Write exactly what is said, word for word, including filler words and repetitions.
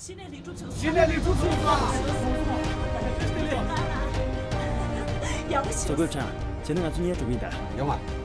新年里祝寿， 新年里祝寿啊！ 要不行。 左队长，今天俺做你也注意的。 有嘛？